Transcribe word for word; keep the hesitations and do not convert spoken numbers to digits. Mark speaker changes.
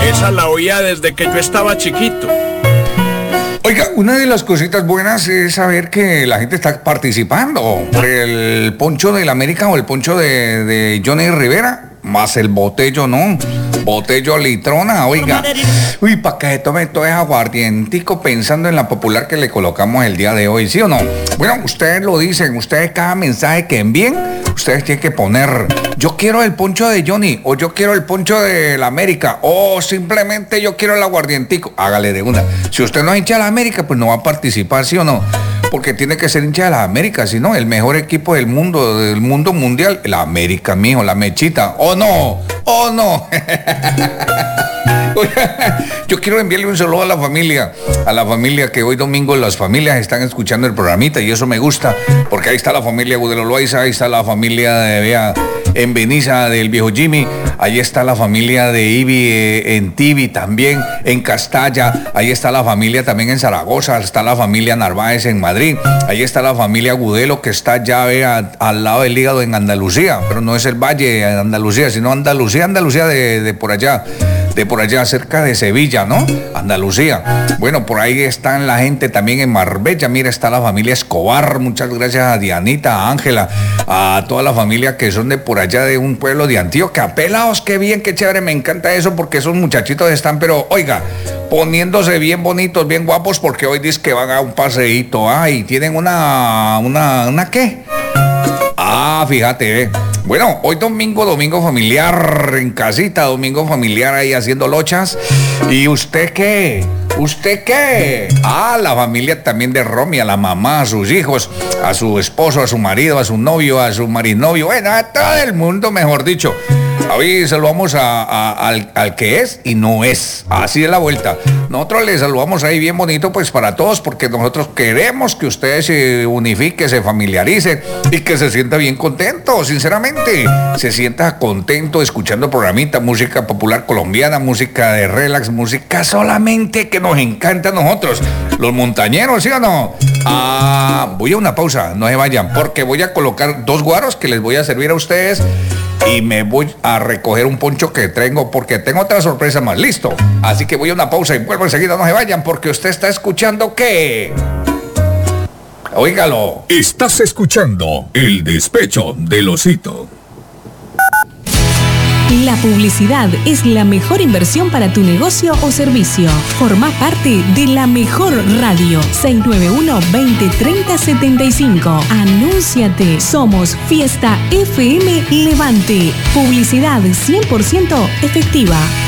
Speaker 1: Esa la oía desde que yo estaba chiquito.
Speaker 2: Oiga, una de las cositas buenas es saber que la gente está participando por el poncho del América o el poncho de, de Johnny Rivera, más el botello, ¿no? Botello litrona, oiga. Uy, para que se tome todo ese aguardientico pensando en la popular que le colocamos el día de hoy, ¿sí o no? Bueno, ustedes lo dicen, ustedes cada mensaje que envíen, ustedes tienen que poner, yo quiero el poncho de Johnny, o yo quiero el poncho de la América, o simplemente yo quiero el aguardientico. Hágale de una. Si usted no es hincha de la América, pues no va a participar, ¿sí o no? Porque tiene que ser hincha de la América, si no, el mejor equipo del mundo, del mundo mundial, la América, mijo, la mechita. ¡Oh, no! ¡Oh, no! Yo quiero enviarle un saludo a la familia, a la familia que hoy domingo las familias están escuchando el programita y eso me gusta, porque ahí está la familia Gudelo Loaiza, ahí está la familia de Bea en Beniza del viejo Jimmy, ahí está la familia de Ibi eh, en Tibi también, en Castalla, ahí está la familia también en Zaragoza, está la familia Narváez en Madrid, ahí está la familia Gudelo que está ya Bea, al lado del hígado en Andalucía, pero no es el valle de Andalucía, sino Andalucía, Andalucía de, de por allá. de por allá cerca de Sevilla, ¿no? Andalucía. Bueno, por ahí están la gente también en Marbella. Mira, está la familia Escobar. Muchas gracias a Dianita, a Ángela, a toda la familia que son de por allá de un pueblo de Antioquia. Pelados, qué bien, qué chévere. Me encanta eso porque esos muchachitos están, pero oiga, poniéndose bien bonitos, bien guapos, porque hoy dice que van a un paseíto. Ay, tienen una, una, ¿una qué? Ah, fíjate, eh. Bueno, hoy domingo, domingo familiar en casita, domingo familiar ahí haciendo lochas. ¿Y usted qué? ¿Usted qué? Ah, la familia también de Romy, a la mamá, a sus hijos, a su esposo, a su marido, a su novio, a su marinovio, bueno, a todo el mundo, mejor dicho. Hoy saludamos a, a, al, al que es y no es, así es la vuelta. Nosotros les saludamos ahí bien bonito pues para todos, porque nosotros queremos que ustedes se unifiquen, se familiaricen y que se sienta bien contento, sinceramente. Se sienta contento escuchando programita, música popular colombiana, música de relax, música solamente que nos encanta a nosotros, los montañeros, ¿sí o no? Ah, voy a una pausa, no se vayan, porque voy a colocar dos guaros que les voy a servir a ustedes. Y me voy a recoger un poncho que tengo porque tengo otra sorpresa más. Listo. Así que voy a una pausa y vuelvo enseguida. No se vayan porque usted está escuchando ¿qué? Óigalo.
Speaker 3: Estás escuchando El Despecho del Osito.
Speaker 4: La publicidad es la mejor inversión para tu negocio o servicio. Forma parte de la mejor radio. seis nueve uno, veinte, treinta, setenta y cinco. Anúnciate. Somos Fiesta F M Levante. Publicidad cien por ciento efectiva.